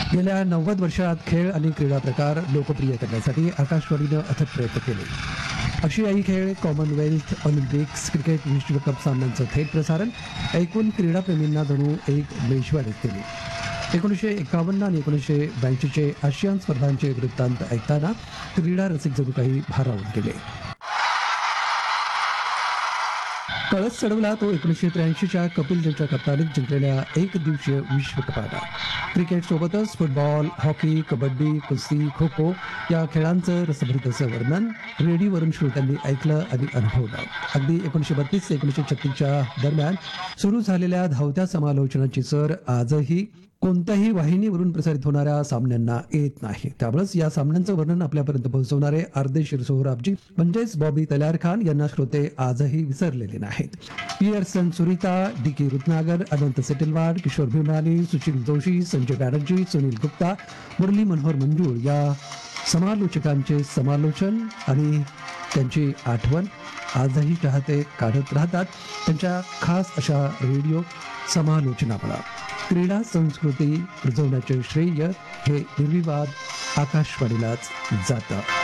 गेल्या 90 वर्षात खेळ आणि क्रीडा प्रकार लोकप्रिय करण्यासाठी आकाशवाणीनं अथक प्रयत्न केले. आशियाई खेळ, कॉमनवेल्थ, ऑलिम्पिक्स, क्रिकेट विश्वकप सामन्यांचं थेट प्रसारण ऐकून क्रीडाप्रेमींना जणू एक मेजवानीच दिली. 1951 आणि 1982चे आशियान स्पर्धांचे वृत्तांत ऐकताना क्रीडा रसिक जणू काही भारावून गेले. कळस चढवला तो 1983च्या कपिल देवच्या कप्तानीत जिंकलेल्या एक दिवसीय विश्वकपाला. क्रिकेट सोबतच फुटबॉल, हॉकी, कबड्डी, कुस्ती, खो खो या खेळांचं रसभरीत असं वर्णन रेडिओवरून श्रोत्यांनी ऐकलं आणि अनुभवलं. अगदी 1932 ते 1936च्या दरम्यान सुरू झालेल्या धावत्या समालोचनाची सर आजही कोणत्याही वाहिनीवरून प्रसारित होणाऱ्या सामन्यांना येत नाही. त्यामुळेच या सामन्यांचं वर्णन आपल्यापर्यंत पोहोचवणारे अर्देशीर सोहराबजी म्हणजेच बॉबी तल्यार खान यांना श्रोते आजही विसरलेले नाहीत. पियर्सन सुरिता, डी के रुत्नागर, अनंत सेटलवाड, किशोर भीमराणी, सुशील जोशी, संजय बॅनर्जी, सुनील गुप्ता, मुरली मनोहर मंजूळ या समालोचकांचे समालोचन आणि त्यांची आठवण आजही चाहते काढत राहतात त्यांच्या खास अशा रेडिओ समालोचनामुळे. क्रीडा संस्कृती रुजवण्याचे श्रेय हे निर्विवाद आकाशवाणीलाच जातं.